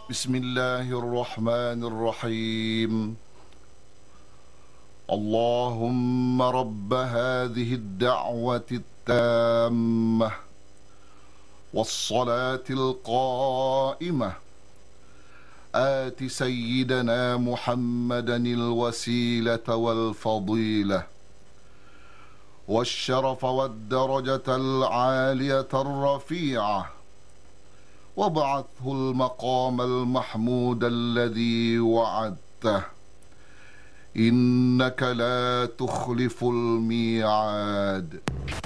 بسم الله الرحمن الرحيم. اللهم رب هذه الدعوة التامة والصلاة القائمة آت سيدنا محمدا الوسيلة والفضيلة والشرف والدرجة العالية الرفيعة، وابعثه المقام المحمود الذي وعدته، إنك لا تخلف الميعاد.